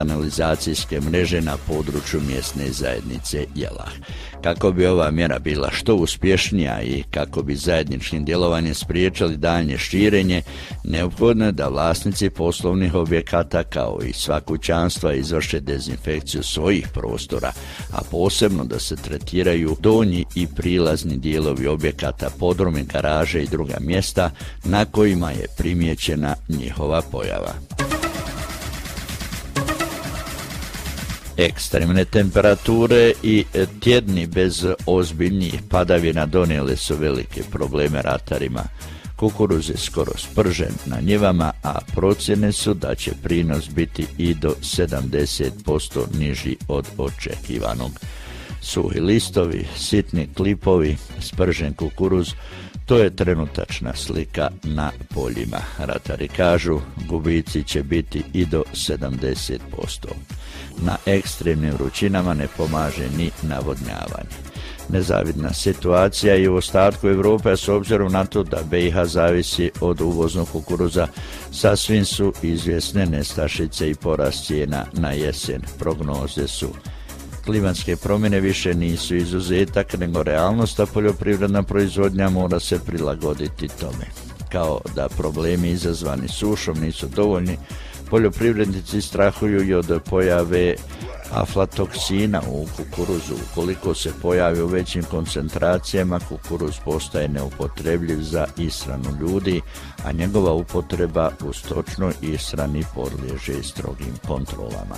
kanalizacijske mreže na području mjesne zajednice Jelah. Kako bi ova mjera bila što uspješnija i kako bi zajedničkim djelovanjem spriječili daljnje širenje, neophodno je da vlasnici poslovnih objekata kao i sva kućanstva izvrše dezinfekciju svojih prostora, a posebno da se tretiraju donji i prilazni dijelovi objekata, podrumi, garaže i druga mjesta na kojima je primijećena njihova pojava. Ekstremne temperature i tjedni bez ozbiljnijih padavina donijele su velike probleme ratarima. Kukuruz je skoro spržen na njivama, a procjene su da će prinos biti i do 70% niži od očekivanog. Suhi listovi, sitni klipovi, spržen kukuruz, to je trenutačna slika na poljima. Ratari kažu, gubici će biti i do 70%. Na ekstremnim vrućinama ne pomaže ni navodnjavanje. Nezavidna situacija i u ostatku Europe, s obzirom na to da BiH zavisi od uvoznog kukuruza, sasvim su izvjesne nestašice i porast cijena na jesen. Prognoze su: klimatske promjene više nisu izuzetak, nego realnost, a poljoprivredna proizvodnja mora se prilagoditi tome. Kao da problemi izazvani sušom nisu dovoljni, poljoprivrednici strahuju i od pojave aflatoksina u kukuruzu. Ukoliko se pojavi u većim koncentracijama, kukuruz postaje neupotrebljiv za ishranu ljudi, a njegova upotreba u stočnoj ishrani podliježe strogim kontrolama.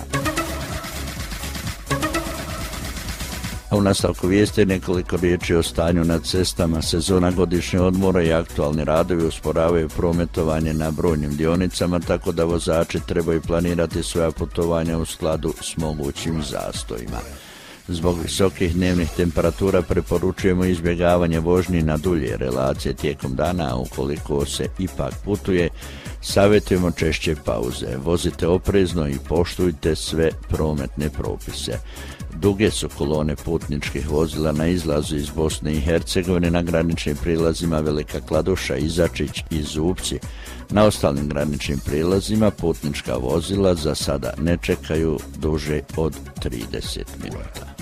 U nastavku vijesti nekoliko riječi o stanju na cestama. Sezona godišnjeg odmora i aktualni radovi usporavaju prometovanje na brojnim dionicama, tako da vozači trebaju planirati svoja putovanja u skladu s mogućim zastojima. Zbog visokih dnevnih temperatura preporučujemo izbjegavanje vožnji na dulje relacije tijekom dana, a ukoliko se ipak putuje, savjetujemo češće pauze. Vozite oprezno i poštujte sve prometne propise. Duge su kolone putničkih vozila na izlazu iz Bosne i Hercegovine na graničnim prilazima Velika Kladuša, Izačić i Zupci. Na ostalim graničnim prilazima putnička vozila za sada ne čekaju duže od 30 minuta.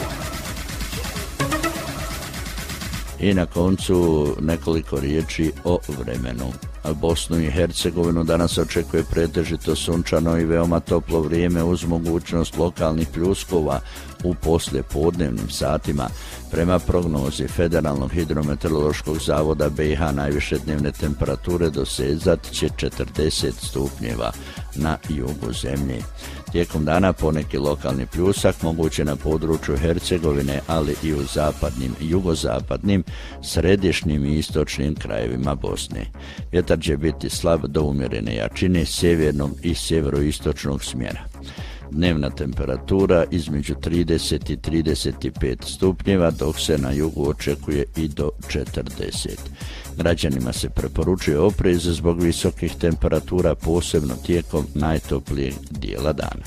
I na koncu nekoliko riječi o vremenu. Bosnu i Hercegovinu danas očekuje pretežito sunčano i veoma toplo vrijeme uz mogućnost lokalnih pljuskova u poslijepodnevnim satima. Prema prognozi Federalnog hidrometeorološkog zavoda BiH najviše dnevne temperature dosezat će 40 stupnjeva na jugu zemlje. Tijekom dana poneki lokalni pljusak moguće na području Hercegovine, ali i u zapadnim, jugozapadnim, središnjim i istočnim krajevima Bosne. Vjetar će biti slab do umjerene jačine sjevernog i sjeveroistočnog smjera. Dnevna temperatura između 30 i 35 stupnjeva, dok se na jugu očekuje i do 40. Građanima se preporučuje oprez zbog visokih temperatura, posebno tijekom najtoplijeg dijela dana.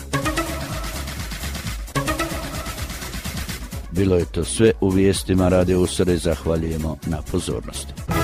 Bilo je to sve u vijestima Radio Usre, zahvaljujemo na pozornosti.